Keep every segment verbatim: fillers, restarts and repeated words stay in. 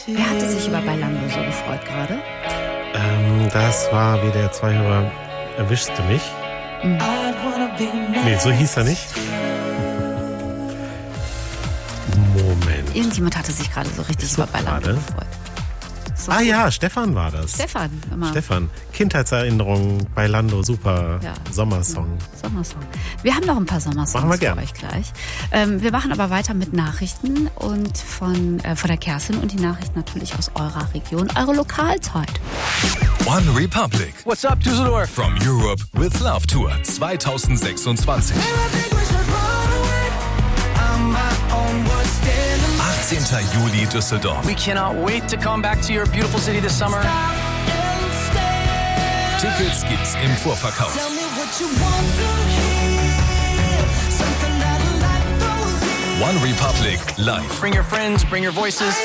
Wer hatte sich über Bailando so gefreut gerade? Ähm, das war W D R zwei Hörer Erwischst du mich? Mhm. Nee, so hieß er nicht. Moment. Irgendjemand hatte sich gerade so richtig Ist über so Bailando gerade? gefreut. So Ah gut. ja, Stefan war das. Stefan, immer. Stefan, Kindheitserinnerung, Bailando, super Ja. Sommersong. Sommersong. Wir haben noch ein paar Sommersongs Machen wir für gern. euch gleich. Ähm, wir machen aber weiter mit Nachrichten und von, äh, von der Kerstin und die Nachrichten natürlich aus eurer Region, eure Lokalzeit. One Republic. What's up, Düsseldorf? From Europe with Love Tour zwanzig sechsundzwanzig. achtzehnten Juli Düsseldorf. We cannot wait to come back to your beautiful city this summer. Tickets gibt's im Vorverkauf. One Republic live. Bring your friends, bring your voices.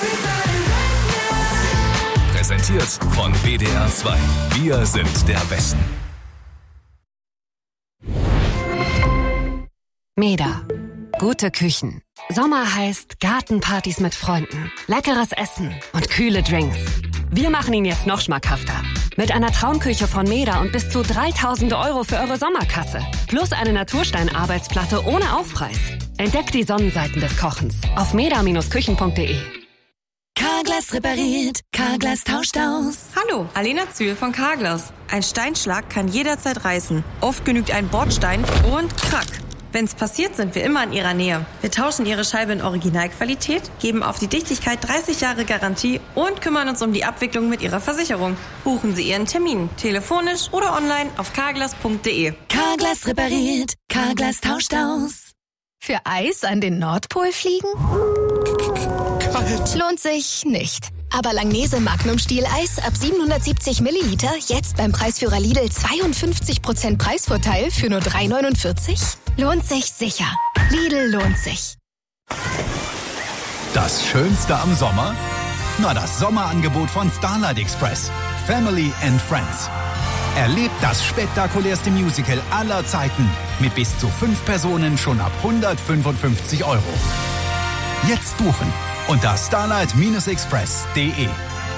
Präsentiert von W D R zwei. Wir sind der Westen. Meda. Gute Küchen. Sommer heißt Gartenpartys mit Freunden, leckeres Essen und kühle Drinks. Wir machen ihn jetzt noch schmackhafter. Mit einer Traumküche von Meda und bis zu dreitausend Euro für eure Sommerkasse. Plus eine Naturstein-Arbeitsplatte ohne Aufpreis. Entdeckt die Sonnenseiten des Kochens auf meda Bindestrich küchen punkt de. Carglass repariert, Carglass tauscht aus. Hallo, Alena Zühl von Carglass. Ein Steinschlag kann jederzeit reißen. Oft genügt ein Bordstein und krack. Wenn's passiert, sind wir immer in Ihrer Nähe. Wir tauschen Ihre Scheibe in Originalqualität, geben auf die Dichtigkeit dreißig Jahre Garantie und kümmern uns um die Abwicklung mit Ihrer Versicherung. Buchen Sie Ihren Termin, telefonisch oder online auf carglass punkt de. Carglass repariert, Carglass tauscht aus. Für Eis an den Nordpol fliegen? Kalt. Lohnt sich nicht. Aber Langnese Magnum Stieleis ab siebenhundertsiebzig Milliliter jetzt beim Preisführer Lidl zweiundfünfzig Prozent Preisvorteil für nur drei neunundvierzig? Lohnt sich sicher. Lidl lohnt sich. Das Schönste am Sommer? Na, das Sommerangebot von Starlight Express. Family and Friends. Erlebt das spektakulärste Musical aller Zeiten mit bis zu fünf Personen schon ab hundertfünfundfünfzig Euro. Jetzt buchen unter starlight express punkt de.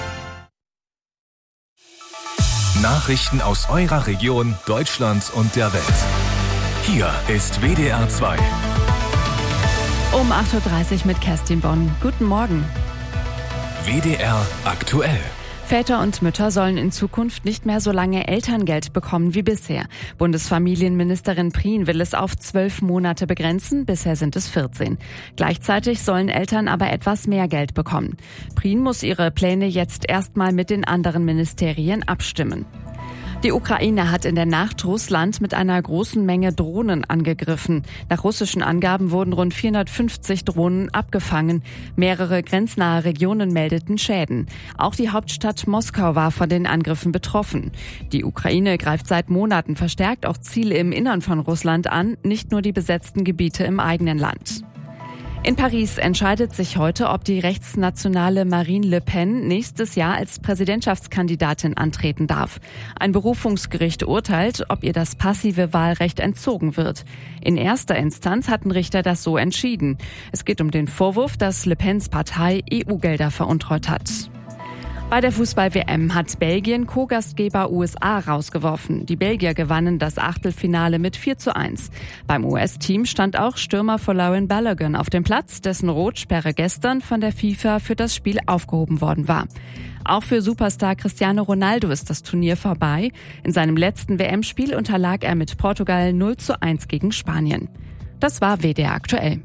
Nachrichten aus eurer Region, Deutschland und der Welt. Hier ist W D R zwei. Um acht Uhr dreißig mit Kerstin Bonn. Guten Morgen. W D R aktuell. Väter und Mütter sollen in Zukunft nicht mehr so lange Elterngeld bekommen wie bisher. Bundesfamilienministerin Prien will es auf zwölf Monate begrenzen, bisher sind es vierzehn. Gleichzeitig sollen Eltern aber etwas mehr Geld bekommen. Prien muss ihre Pläne jetzt erstmal mit den anderen Ministerien abstimmen. Die Ukraine hat in der Nacht Russland mit einer großen Menge Drohnen angegriffen. Nach russischen Angaben wurden rund vierhundertfünfzig Drohnen abgefangen. Mehrere grenznahe Regionen meldeten Schäden. Auch die Hauptstadt Moskau war von den Angriffen betroffen. Die Ukraine greift seit Monaten verstärkt auch Ziele im Innern von Russland an, nicht nur die besetzten Gebiete im eigenen Land. In Paris entscheidet sich heute, ob die rechtsnationale Marine Le Pen nächstes Jahr als Präsidentschaftskandidatin antreten darf. Ein Berufungsgericht urteilt, ob ihr das passive Wahlrecht entzogen wird. In erster Instanz hatten Richter das so entschieden. Es geht um den Vorwurf, dass Le Pens Partei E U-Gelder veruntreut hat. Bei der Fußball-W M hat Belgien Co-Gastgeber U S A rausgeworfen. Die Belgier gewannen das Achtelfinale mit vier zu eins. Beim U S-Team stand auch Stürmer Folarin Balogun auf dem Platz, dessen Rotsperre gestern von der FIFA für das Spiel aufgehoben worden war. Auch für Superstar Cristiano Ronaldo ist das Turnier vorbei. In seinem letzten W M-Spiel unterlag er mit Portugal null zu eins gegen Spanien. Das war W D R aktuell.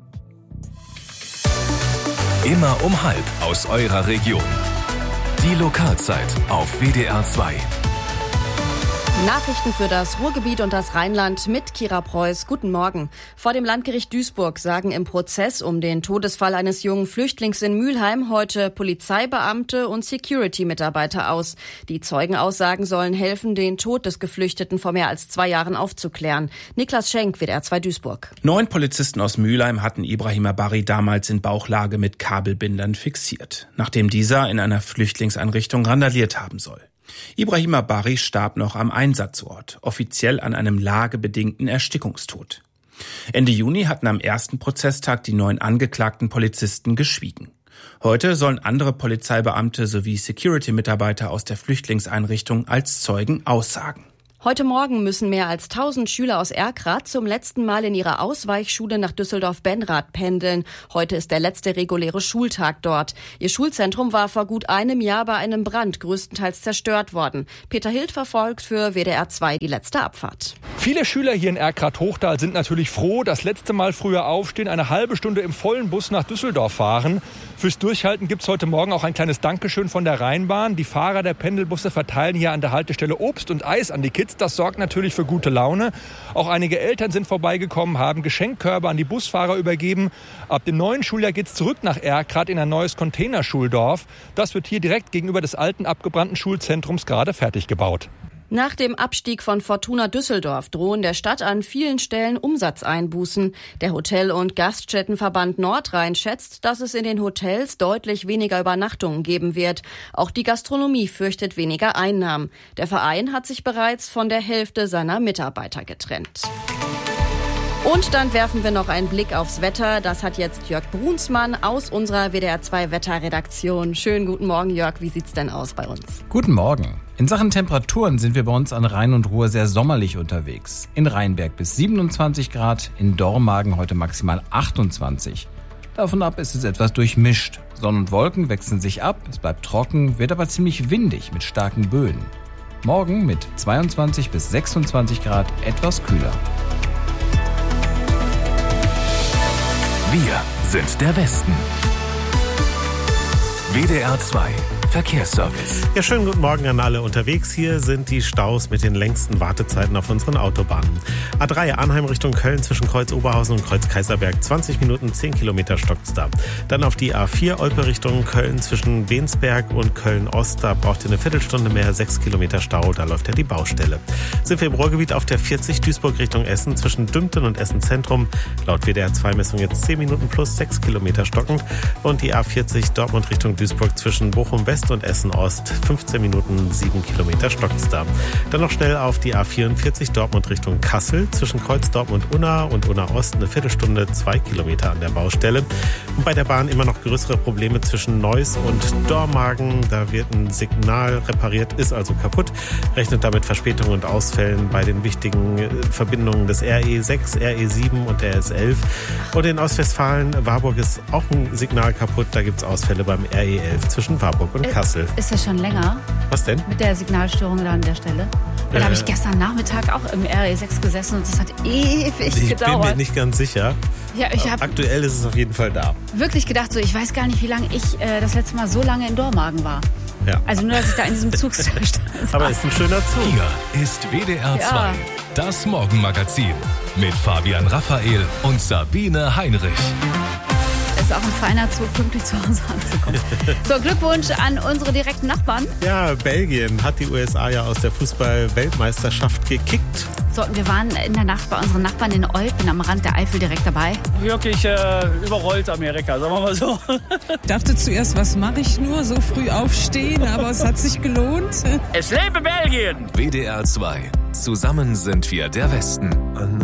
Immer um halb aus eurer Region. Die Lokalzeit auf W D R zwei. Nachrichten für das Ruhrgebiet und das Rheinland mit Kira Preuß. Guten Morgen. Vor dem Landgericht Duisburg sagen im Prozess um den Todesfall eines jungen Flüchtlings in Mülheim heute Polizeibeamte und Security-Mitarbeiter aus. Die Zeugenaussagen sollen helfen, den Tod des Geflüchteten vor mehr als zwei Jahren aufzuklären. Niklas Schenk, W D R zwei Duisburg. Neun Polizisten aus Mülheim hatten Ibrahim Bari damals in Bauchlage mit Kabelbindern fixiert, nachdem dieser in einer Flüchtlingseinrichtung randaliert haben soll. Ibrahim Bari starb noch am Einsatzort, offiziell an einem lagebedingten Erstickungstod. Ende Juni hatten am ersten Prozesstag die neun angeklagten Polizisten geschwiegen. Heute sollen andere Polizeibeamte sowie Security-Mitarbeiter aus der Flüchtlingseinrichtung als Zeugen aussagen. Heute Morgen müssen mehr als tausend Schüler aus Erkrath zum letzten Mal in ihrer Ausweichschule nach Düsseldorf-Benrath pendeln. Heute ist der letzte reguläre Schultag dort. Ihr Schulzentrum war vor gut einem Jahr bei einem Brand größtenteils zerstört worden. Peter Hild verfolgt für W D R zwei die letzte Abfahrt. Viele Schüler hier in Erkrath-Hochtal sind natürlich froh, das letzte Mal früher aufstehen, eine halbe Stunde im vollen Bus nach Düsseldorf fahren. Fürs Durchhalten gibt's heute Morgen auch ein kleines Dankeschön von der Rheinbahn. Die Fahrer der Pendelbusse verteilen hier an der Haltestelle Obst und Eis an die Kids. Das sorgt natürlich für gute Laune. Auch einige Eltern sind vorbeigekommen, haben Geschenkkörbe an die Busfahrer übergeben. Ab dem neuen Schuljahr geht's zurück nach Erkrath in ein neues Containerschuldorf. Das wird hier direkt gegenüber des alten abgebrannten Schulzentrums gerade fertig gebaut. Nach dem Abstieg von Fortuna Düsseldorf drohen der Stadt an vielen Stellen Umsatzeinbußen. Der Hotel- und Gaststättenverband Nordrhein schätzt, dass es in den Hotels deutlich weniger Übernachtungen geben wird. Auch die Gastronomie fürchtet weniger Einnahmen. Der Verein hat sich bereits von der Hälfte seiner Mitarbeiter getrennt. Und dann werfen wir noch einen Blick aufs Wetter. Das hat jetzt Jörg Brunsmann aus unserer W D R zwei Wetterredaktion. Schönen guten Morgen, Jörg. Wie sieht's denn aus bei uns? Guten Morgen. In Sachen Temperaturen sind wir bei uns an Rhein und Ruhr sehr sommerlich unterwegs. In Rheinberg bis siebenundzwanzig Grad, in Dormagen heute maximal achtundzwanzig. Davon ab ist es etwas durchmischt. Sonne und Wolken wechseln sich ab, es bleibt trocken, wird aber ziemlich windig mit starken Böen. Morgen mit zweiundzwanzig bis sechsundzwanzig Grad etwas kühler. Wir sind der Westen. W D R zwei Verkehrsservice. Ja, schönen guten Morgen an alle unterwegs. Hier sind die Staus mit den längsten Wartezeiten auf unseren Autobahnen. A drei Arnheim Richtung Köln zwischen Kreuz Oberhausen und Kreuz Kaiserberg, zwanzig Minuten, zehn Kilometer stockt's da. Dann auf die A vier Olpe Richtung Köln zwischen Bensberg und Köln-Ost, da braucht ihr eine Viertelstunde mehr, sechs Kilometer Stau, da läuft ja die Baustelle. Sind wir im Ruhrgebiet auf der vierzig Duisburg Richtung Essen zwischen Dümpten und Essen Zentrum, laut W D R zwei Messung jetzt zehn Minuten plus sechs Kilometer stockend. Und die A vierzig Dortmund Richtung Duisburg zwischen Bochum West und Essen Ost, fünfzehn Minuten, sieben Kilometer stockt's da. Dann noch schnell auf die A vierundvierzig Dortmund Richtung Kassel, zwischen Kreuz Dortmund-Unna und Unna Ost eine Viertelstunde, zwei Kilometer an der Baustelle. Und bei der Bahn immer noch größere Probleme zwischen Neuss und Dormagen. Da wird ein Signal repariert, ist also kaputt. Rechnet damit Verspätungen und Ausfällen bei den wichtigen Verbindungen des R E sechs, R E sieben und der S elf. Und in Ostwestfalen, Warburg ist auch ein Signal kaputt. Da gibt's Ausfälle beim R E elf zwischen Warburg und Kassel. Ist das schon länger? Was denn? Mit der Signalstörung da an der Stelle. Da äh, habe ich gestern Nachmittag auch im R E sechs gesessen und das hat ewig ich gedauert. Ich bin mir nicht ganz sicher. Ja, ich hab Aktuell ist es auf jeden Fall da. Wirklich gedacht, so ich weiß gar nicht, wie lange ich äh, das letzte Mal so lange in Dormagen war. Ja. Also nur, dass ich da in diesem Zug stand. Aber ist ein schöner Zug. Hier ist W D R zwei, ja. Das Morgenmagazin mit Fabian Raphael und Sabine Heinrich. Ist auch ein feiner Zug, pünktlich zu Hause anzukommen. So, Glückwunsch an unsere direkten Nachbarn. Ja, Belgien hat die U S A ja aus der Fußball-Weltmeisterschaft gekickt. So, wir waren in der Nacht bei unseren Nachbarn in Olpen am Rand der Eifel direkt dabei. Wirklich äh, überrollt Amerika, sagen wir mal so. Ich dachte zuerst, was mache ich nur, so früh aufstehen, aber es hat sich gelohnt. Es lebe Belgien! W D R zwei. Zusammen sind wir der Westen.